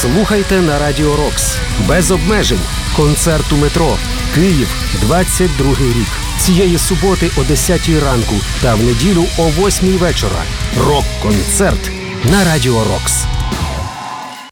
Слухайте на Радіо Рокс. Без обмежень. Концерт у метро. Київ, 22-й рік. Цієї суботи о 10-й ранку та в неділю о 8-й вечора. Рок-концерт на Радіо Рокс.